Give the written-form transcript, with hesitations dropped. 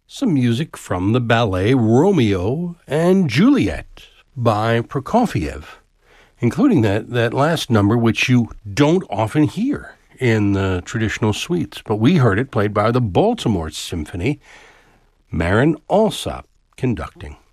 some music from the ballet Romeo and Juliet by Prokofiev, including that last number, which you don't often hear in the traditional suites, but we heard it played by the Baltimore Symphony, Marin Alsop conducting.